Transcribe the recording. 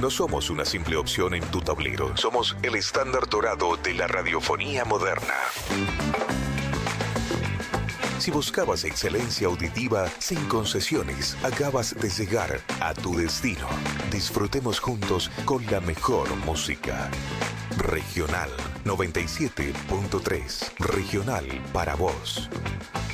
No somos una simple opción en tu tablero. Somos el estándar dorado de la radiofonía moderna. Si buscabas excelencia auditiva sin concesiones, acabas de llegar a tu destino. Disfrutemos juntos con la mejor música. Regional 97.3. Regional para vos.